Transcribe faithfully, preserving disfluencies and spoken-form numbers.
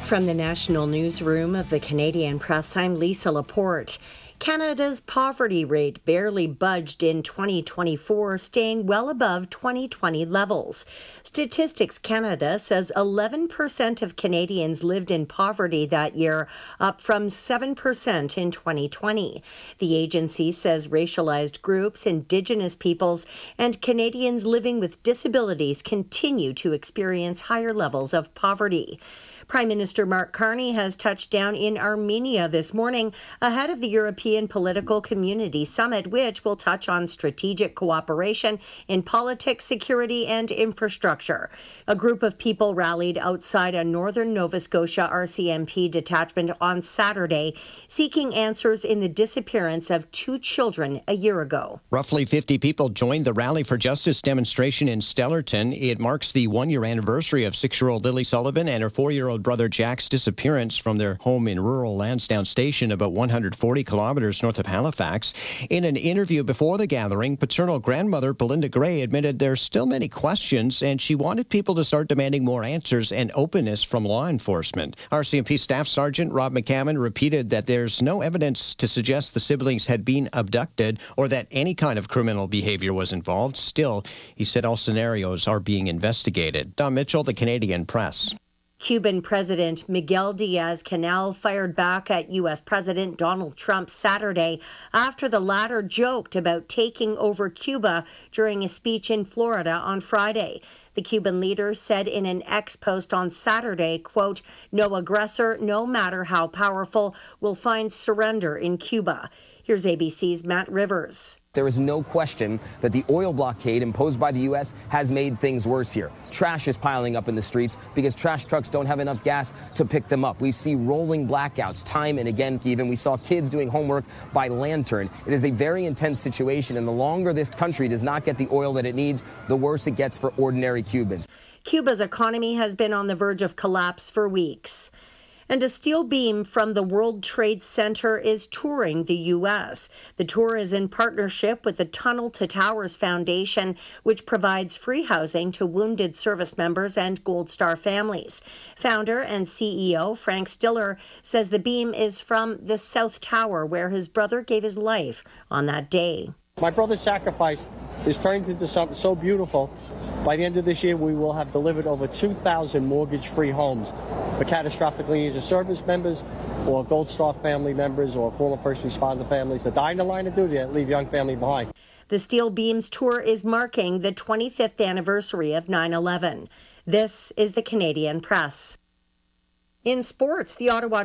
From the National Newsroom of the Canadian Press, I'm Lisa Laporte. Canada's poverty rate barely budged in twenty twenty-four, staying well above twenty twenty levels. Statistics Canada says eleven percent of Canadians lived in poverty that year, up from seven percent in twenty twenty. The agency says racialized groups, Indigenous peoples, and Canadians living with disabilities continue to experience higher levels of poverty. Prime Minister Mark Carney has touched down in Armenia this morning ahead of the European Political Community Summit, which will touch on strategic cooperation in politics, security, and infrastructure. A group of people rallied outside a northern Nova Scotia R C M P detachment on Saturday, seeking answers in the disappearance of two children a year ago. Roughly fifty people joined the Rally for Justice demonstration in Stellarton. It marks the one-year anniversary of six-year-old Lily Sullivan and her four-year-old brother Jack's disappearance from their home in rural Lansdowne Station, about one hundred forty kilometers north of Halifax. In an interview before the gathering, paternal grandmother Belinda Gray admitted there's still many questions, and she wanted people to start demanding more answers and openness from law enforcement. R C M P Staff Sergeant Rob McCammon repeated that there's no evidence to suggest the siblings had been abducted or that any kind of criminal behavior was involved. Still, he said all scenarios are being investigated. Don Mitchell, the Canadian Press. Cuban President Miguel Diaz-Canel fired back at U S President Donald Trump Saturday after the latter joked about taking over Cuba during a speech in Florida on Friday. The Cuban leader said in an X post on Saturday, quote, "No aggressor, no matter how powerful, will find surrender in Cuba." Here's A B C's Matt Rivers. There is no question that the oil blockade imposed by the U S has made things worse here. Trash is piling up in the streets because trash trucks don't have enough gas to pick them up. We see rolling blackouts time and again. Even we saw kids doing homework by lantern. It is a very intense situation, and the longer this country does not get the oil that it needs, the worse it gets for ordinary Cubans. Cuba's economy has been on the verge of collapse for weeks. And a steel beam from the World Trade Center is touring the U S. The tour is in partnership with the Tunnel to Towers Foundation, which provides free housing to wounded service members and Gold Star families. Founder and C E O Frank Stiller says the beam is from the South Tower, where his brother gave his life on that day. My brother's sacrifice is turned into something so beautiful. By the end of this year, we will have delivered over two thousand mortgage-free homes for catastrophically injured service members or Gold Star family members or former first responder families that die in the line of duty that leave young family behind. The Steel Beams tour is marking the twenty-fifth anniversary of nine eleven. This is the Canadian Press. In sports, the Ottawa